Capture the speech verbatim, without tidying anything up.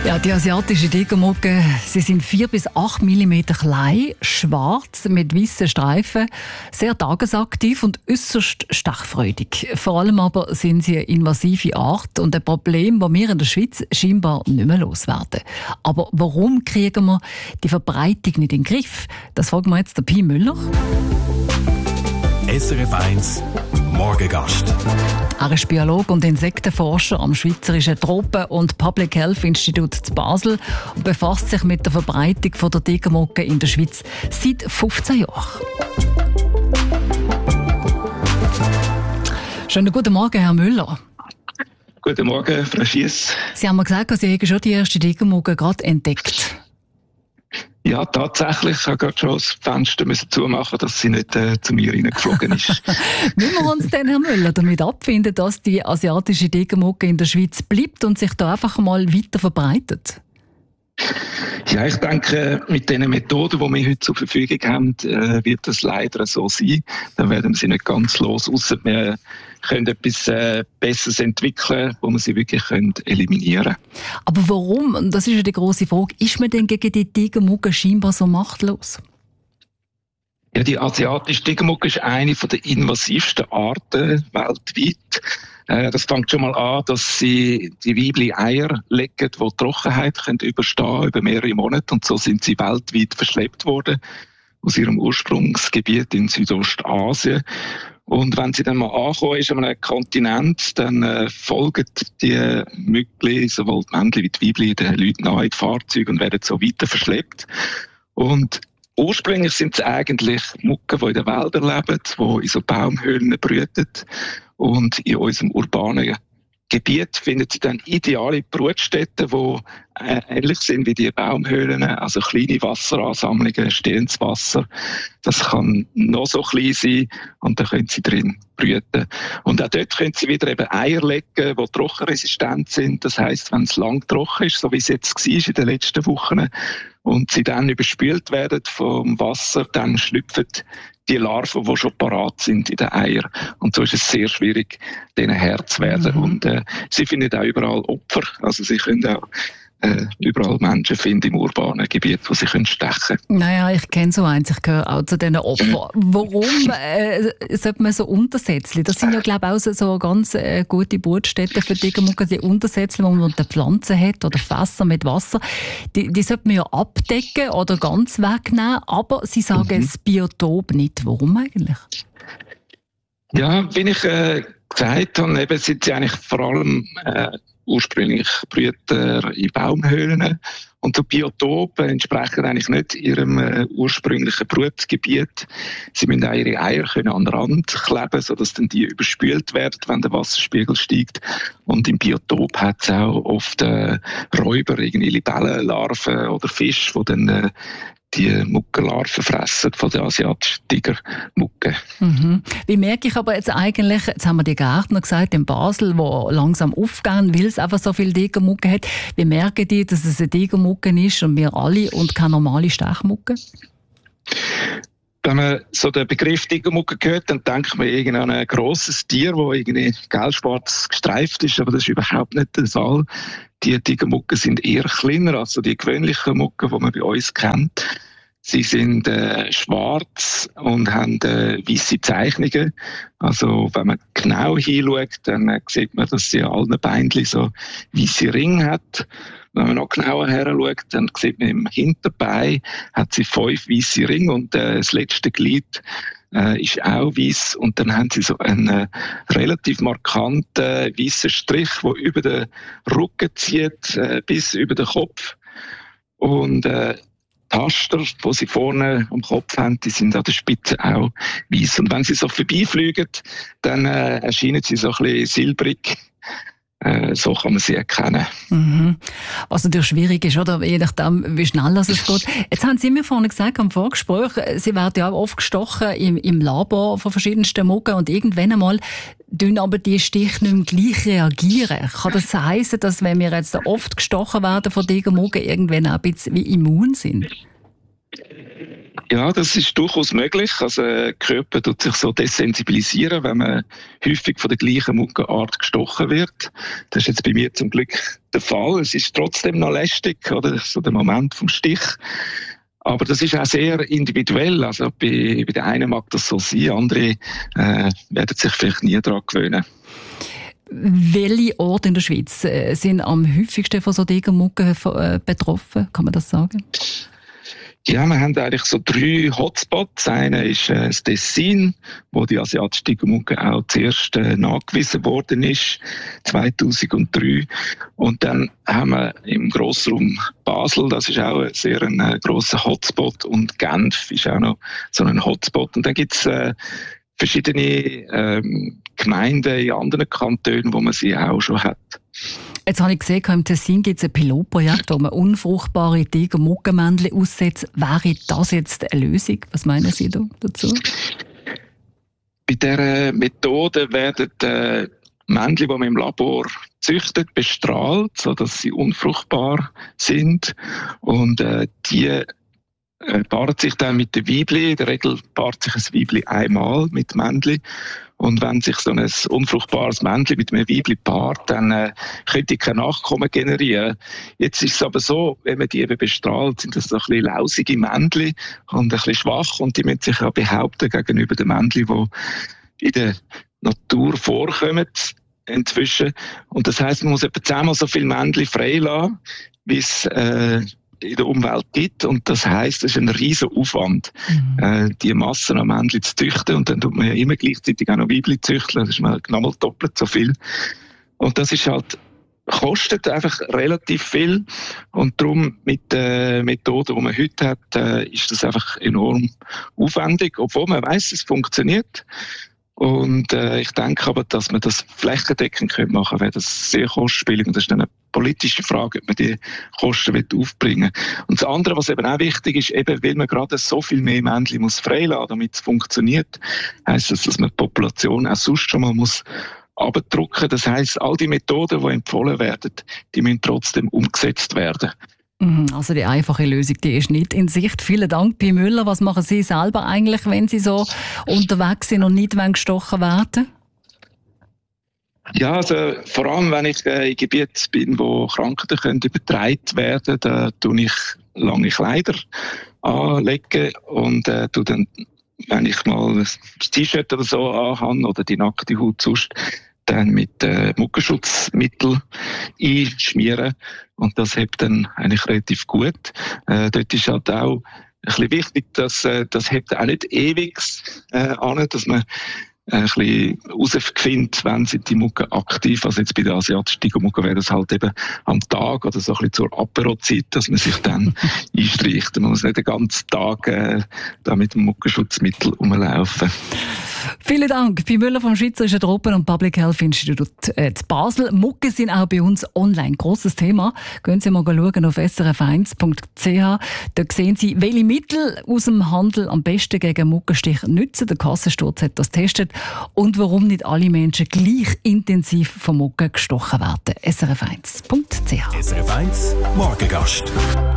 Ja, die asiatischen Tigermuggen, sie sind vier bis acht Millimeter klein, schwarz mit weißen Streifen, sehr tagesaktiv und äußerst stechfreudig. Vor allem aber sind sie eine invasive Art und ein Problem, das wir in der Schweiz scheinbar nicht mehr loswerden. Aber warum kriegen wir die Verbreitung nicht in den Griff? Das fragen wir jetzt den Pi Müller. S R F eins Morgengast. Er ist Biologe und Insektenforscher am Schweizerischen Tropen- und Public Health Institut zu Basel und befasst sich mit der Verbreitung der Tigermugge in der Schweiz seit fünfzehn Jahren. Schönen guten Morgen, Herr Müller. Guten Morgen, Frau Schiess. Sie haben mir gesagt, Sie haben schon die erste Tigermugge gerade entdeckt. Ja, tatsächlich. Ich habe gerade schon das Fenster zumachen, dass sie nicht äh, zu mir reingeflogen ist. Müssen wir uns denn, Herr Müller, damit abfinden, dass die asiatische Tigermugge in der Schweiz bleibt und sich da einfach mal weiter verbreitet? Ja, ich denke, mit den Methoden, die wir heute zur Verfügung haben, äh, wird das leider so sein. Dann werden wir sie nicht ganz los, ausser wir können etwas äh, Besseres entwickeln, wo wir sie wirklich können eliminieren können. Aber warum, und das ist ja die grosse Frage, ist man denn gegen die Tigermugge scheinbar so machtlos? Ja, die asiatische Tigermugge ist eine der invasivsten Arten weltweit. Das fängt schon mal an, dass sie die Weibchen Eier legen, die Trockenheit können überstehen über mehrere Monate. Und so sind sie weltweit verschleppt worden aus ihrem Ursprungsgebiet in Südostasien. Und wenn sie dann mal angekommen ist an einem Kontinent, dann äh, folgen die Mückli, sowohl die Männchen wie die Weibchen, den Leuten nahe in die Fahrzeuge und werden so weiter verschleppt. Und ursprünglich sind es eigentlich Muggen, die in den Wäldern leben, die in so Baumhöhlen brüten. Und in unserem urbanen Gebiet finden sie dann ideale Brutstätten, die äh, ähnlich sind wie die Baumhöhlen, also kleine Wasseransammlungen, stehendes Wasser. Das kann noch so klein sein und dann können sie drin brüten. Und auch dort können sie wieder eben Eier legen, die trockenresistent sind. Das heisst, wenn es lang trocken ist, so wie es jetzt war in den letzten Wochen, und sie dann überspült werden vom Wasser, dann schlüpfen die Larven, die schon parat sind in den Eiern. Und so ist es sehr schwierig, denen Herr zu werden. Mhm. Und äh, sie finden auch überall Opfer. Also sie können auch äh, überall Menschen finden im urbanen Gebiet, wo sie können stechen können. Naja, ich kenne so eins, ich gehöre auch zu diesen Opfern. Warum äh, sollte man so Untersätzchen? Das sind ja, glaube ich, auch so, so ganz äh, gute Brutstätten für Tigermuggen, die Untersätzchen, wo man unter Pflanzen hat oder Fässer mit Wasser. Die, die sollte man ja abdecken oder ganz wegnehmen, aber Sie sagen mhm. das Biotop nicht. Warum eigentlich? Ja, wie ich äh, gesagt habe, eben sind sie eigentlich vor allem äh, ursprünglich Brüter in Baumhöhlen. Und so Biotope entsprechen eigentlich nicht ihrem äh, ursprünglichen Brutgebiet. Sie müssen auch ihre Eier können an den Rand kleben, sodass dann die überspült werden, wenn der Wasserspiegel steigt. Und im Biotop hat es auch oft äh, Räuber, irgendwie Libellenlarven oder Fische, die dann äh, die Muggenlarven fressen von der asiatischen Tigermugge. Mhm. Wie merke ich aber jetzt eigentlich, jetzt haben wir die Gärtner gesagt, in Basel, die langsam aufgehen, weil es einfach so viele Tigermuggen hat. Wie merken die, dass es eine Tigermugge ist und wir alle und keine normale Stechmugge? Wenn man so den Begriff Tigermugge hört, dann denkt man irgendwie an ein grosses Tier, das irgendwie gelb-schwarz gestreift ist, aber das ist überhaupt nicht der Fall. Die Tigermuggen sind eher kleiner als die gewöhnlichen Muggen, die man bei uns kennt. Sie sind äh, schwarz und haben äh, weisse Zeichnungen. Also wenn man genau hinschaut, dann äh, sieht man, dass sie an allen Beinchen so weisse Ringe hat. Wenn man noch genauer her schaut, dann sieht man im Hinterbein hat sie fünf weisse Ringe und äh, das letzte Glied äh, ist auch weiss. Und dann haben sie so einen äh, relativ markanten weißen Strich, der über den Rücken zieht, äh, bis über den Kopf. Und äh, Taster, die sie vorne am Kopf haben, die sind an der Spitze auch weiss. Und wenn sie so vorbeifliegen, dann äh, erscheinen sie so ein bisschen silbrig. Äh, so kann man sie erkennen. Mhm. Was natürlich schwierig ist, oder? Je nachdem, wie schnell es geht. Jetzt haben Sie mir vorhin gesagt, am Vorgespräch, Sie werden ja auch oft gestochen im, im Labor von verschiedensten Muggen und irgendwann einmal tun aber die Stiche nicht mehr gleich reagieren. Kann das heissen, dass wenn wir jetzt oft gestochen werden von Tigermuggen, irgendwann auch ein bisschen wie immun sind? Ja, das ist durchaus möglich. Also, der Körper tut sich so desensibilisieren, wenn man häufig von der gleichen Muggenart gestochen wird. Das ist jetzt bei mir zum Glück der Fall. Es ist trotzdem noch lästig, oder? So der Moment vom Stich. Aber das ist auch sehr individuell. Also, bei, bei den einen mag das so sein, andere äh, werden sich vielleicht nie daran gewöhnen. Welche Orte in der Schweiz sind am häufigsten von so Tigermuggen betroffen? Kann man das sagen? Ja, wir haben eigentlich so drei Hotspots. Einer ist äh, das Tessin, wo die asiatische Tigermugge auch zuerst äh, nachgewiesen worden ist, zweitausenddrei. Und dann haben wir im Grossraum Basel, das ist auch ein sehr ein, äh, grosser Hotspot. Und Genf ist auch noch so ein Hotspot. Und dann gibt es äh, verschiedene ähm, Gemeinden in anderen Kantonen, wo man sie auch schon hat. Jetzt habe ich gesehen, im Tessin gibt es ein Pilotprojekt, wo man unfruchtbare Tiger-Muggenmännchen aussetzt. Wäre das jetzt eine Lösung? Was meinen Sie da dazu? Bei dieser Methode werden äh, Männchen, die man im Labor züchtet, bestrahlt, sodass sie unfruchtbar sind. Und äh, die äh, paaren sich dann mit den Weibli. In der Regel paart sich ein Weibli einmal mit Männchen. Und wenn sich so ein unfruchtbares Männchen mit einem Weibli paart, dann äh, könnte ich kein Nachkommen generieren. Jetzt ist es aber so, wenn man die eben bestrahlt, sind das so ein bisschen lausige Männchen und ein bisschen schwach und die müssen sich ja behaupten gegenüber den Männchen, die in der Natur vorkommen inzwischen. Und das heisst, man muss etwa zehnmal so viele Männchen freilassen, wie es äh, in der Umwelt gibt. Und das heisst, es ist ein riesen Aufwand, mhm. äh, die Massen an Männchen zu züchten. Und dann tut man ja immer gleichzeitig auch noch Weibchen züchten. Das ist mal nochmal doppelt so viel. Und das ist halt, kostet einfach relativ viel. Und darum mit den äh, Methoden, die man heute hat, äh, ist das einfach enorm aufwendig. Obwohl man weiss, es funktioniert. Und äh, ich denke aber, dass man das flächendeckend machen könnte, wäre das sehr kostspielig. Und das ist dann eine politische Frage, ob man die Kosten aufbringen will. Und das andere, was eben auch wichtig ist, eben, weil man gerade so viel mehr Männchen muss freilassen, damit es funktioniert, heisst das, dass man die Population auch sonst schon mal muss abdrucken. Das heisst, all die Methoden, die empfohlen werden, die müssen trotzdem umgesetzt werden. Also die einfache Lösung, die ist nicht in Sicht. Vielen Dank, Pi Müller. Was machen Sie selber eigentlich, wenn Sie so unterwegs sind und nicht gestochen werden? Ja, also vor allem, wenn ich äh, in Gebieten bin, wo Krankheiten können übertragen werden, da tue ich lange Kleider anlegen und äh, tue dann, wenn ich mal ein T-Shirt oder so anhabe oder die nackte Haut sonst, dann mit äh, Muggenschutzmittel einschmieren. Und das hebt dann eigentlich relativ gut. Äh, dort ist halt auch ein bisschen wichtig, dass äh, das hebt auch nicht ewig äh, an, dass man äh, ein bisschen herausfindet, wann sind die Muggen aktiv. Also jetzt bei der asiatischen Tigermugge wäre das halt eben am Tag oder so ein bisschen zur Aperozeit, dass man sich dann einstreicht. Man muss nicht den ganzen Tag äh, da mit dem Muggenschutzmittel rumlaufen. Vielen Dank. Pi Müller vom Schweizerischen Tropen- und Public Health Institut in Basel. Muggen sind auch bei uns online. Grosses Thema. Gehen Sie mal schauen auf s r f eins punkt c h. Dort sehen Sie, welche Mittel aus dem Handel am besten gegen Muggenstich nützen. Der Kassensturz hat das getestet. Und warum nicht alle Menschen gleich intensiv von Muggen gestochen werden. s r f eins punkt c h. S R F eins Morgengast.